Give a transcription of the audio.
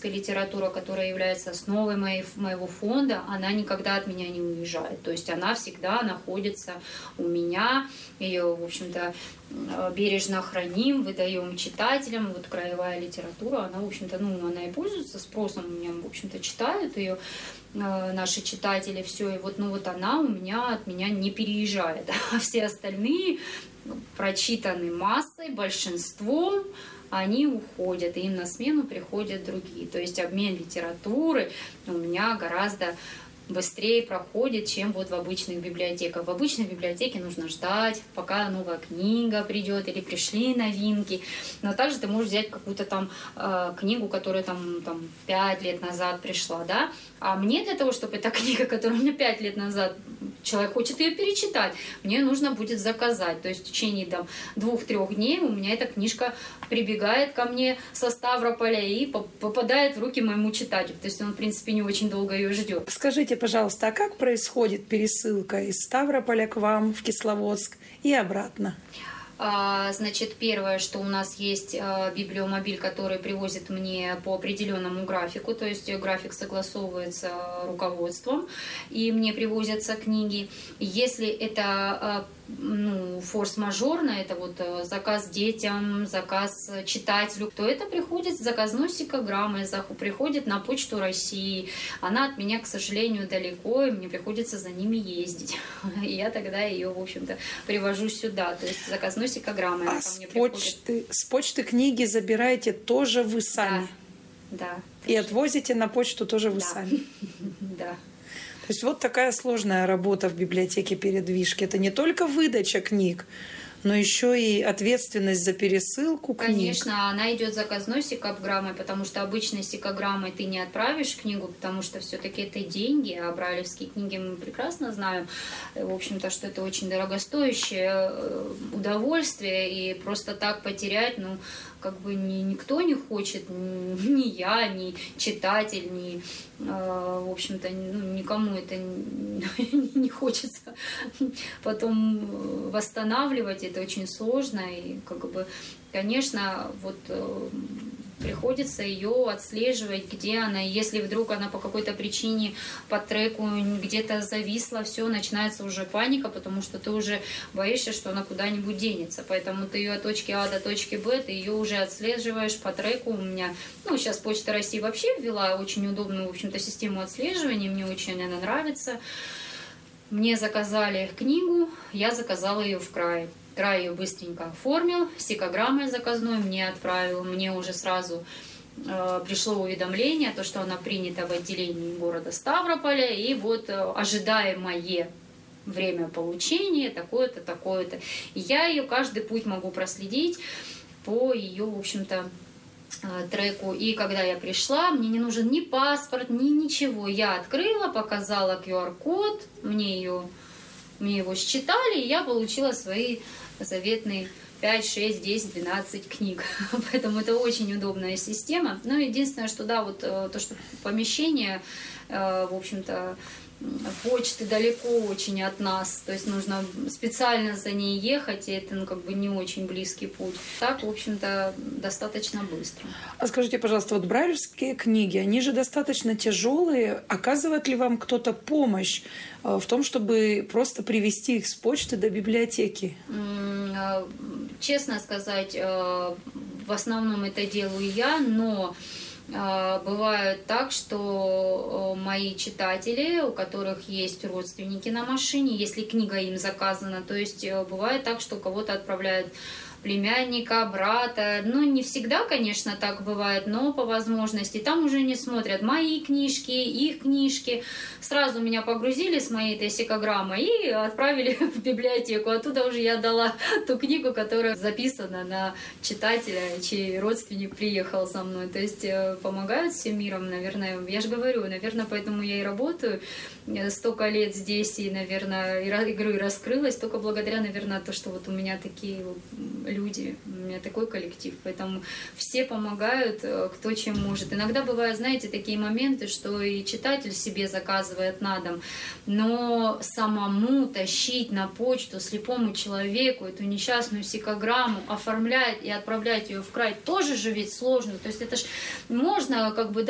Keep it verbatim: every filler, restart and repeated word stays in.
библиотекарская литература, которая является основой моей, моего фонда, она никогда от меня не уезжает. То есть она всегда находится у меня. Ее, в общем-то, бережно храним, выдаем читателям. Вот краевая литература, она, в общем-то, ну, она и пользуется спросом. У меня, в общем-то, читают ее наши читатели, все. И вот, ну, вот она у меня от меня не переезжает. А все остальные прочитаны массой, большинством, они уходят, и им на смену приходят другие. То есть обмен литературы у меня гораздо быстрее проходит, чем вот в обычных библиотеках. В обычной библиотеке нужно ждать, пока новая книга придет или пришли новинки. Но также ты можешь взять какую-то там э, книгу, которая там, там пять лет назад пришла, да? А мне для того, чтобы эта книга, которая у меня пять лет назад, человек хочет ее перечитать, мне нужно будет заказать. То есть в течение там двух-трех дней у меня эта книжка прибегает ко мне со Ставрополя и попадает в руки моему читателю. То есть он, в принципе, не очень долго ее ждет. Скажите, пожалуйста, а как происходит пересылка из Ставрополя к вам в Кисловодск и обратно? Значит, первое, что у нас есть библиомобиль, который привозит мне по определенному графику, то есть график согласовывается руководством, и мне привозятся книги. Если это ну, форс-мажорно, это вот заказ детям, заказ читателю, то это приходит с заказной сикограммой, приходит на Почту России. Она от меня, к сожалению, далеко, и мне приходится за ними ездить. И я тогда ее, в общем-то, привожу сюда. То есть заказной сикограммой а она ко с мне почты, приходит. С почты книги забираете тоже вы сами? Да. Да. И отвозите на почту тоже вы да. сами? Да. То есть вот такая сложная работа в библиотеке «Передвижки». Это не только выдача книг, но еще и ответственность за пересылку книг. Конечно, она идет заказной сикограммой, потому что обычной сикограммой ты не отправишь книгу, потому что все-таки это деньги, а брайлевские книги мы прекрасно знаем, в общем-то, что это очень дорогостоящее удовольствие, и просто так потерять, ну, как бы ни, никто не хочет, ни, ни я, ни читатель, ни, э, в общем-то, ну, никому это не, не хочется потом восстанавливать, это очень сложно, и как бы, конечно, вот э, приходится ее отслеживать, где она. Если вдруг она по какой-то причине по треку где-то зависла, все, начинается уже паника, потому что ты уже боишься, что она куда-нибудь денется. Поэтому ты ее от точки А до точки Б, ты ее уже отслеживаешь по треку. У меня, ну, сейчас Почта России вообще ввела очень удобную, в общем-то, систему отслеживания, мне очень она нравится. Мне заказали книгу, я заказала ее в край. Край ее быстренько оформил, сикограммой заказной мне отправил, мне уже сразу э, пришло уведомление, то, что она принята в отделении города Ставрополя, и вот э, ожидаемое время получения такое-то, такое-то. И я ее каждый путь могу проследить по ее, в общем-то, треку. И когда я пришла, мне не нужен ни паспорт, ни ничего. Я открыла, показала ку ар код, мне ее Мне его считали, и я получила свои заветные пять, шесть, десять, двенадцать книг. Поэтому это очень удобная система. Но единственное, что да, вот то, что помещение, в общем-то, почты далеко очень от нас, то есть нужно специально за ней ехать, и это, ну, как бы не очень близкий путь. Так, в общем-то, достаточно быстро. А скажите, пожалуйста, вот брайлевские книги, они же достаточно тяжелые. Оказывает ли вам кто-то помощь в том, чтобы просто привести их с почты до библиотеки? Честно сказать, в основном это делаю я, но бывает так, что мои читатели, у которых есть родственники на машине, если книга им заказана, то есть бывает так, что кого-то отправляют племянника, брата. Ну, не всегда, конечно, так бывает, но по возможности. Там уже не смотрят мои книжки, их книжки. Сразу меня погрузили с моей этой сикограммой и отправили в библиотеку. Оттуда уже я дала ту книгу, которая записана на читателя, чей родственник приехал со мной. То есть помогают всем миром, наверное. Я же говорю, наверное, поэтому я и работаю столько лет здесь, и, наверное, игру и раскрылась только благодаря, наверное, то, что вот у меня такие люди, у меня такой коллектив, поэтому все помогают, кто чем может. Иногда бывают, знаете, такие моменты, что и читатель себе заказывает на дом, но самому тащить на почту слепому человеку эту несчастную сикограмму, оформлять и отправлять ее в край, тоже же ведь сложно. То есть это ж можно как бы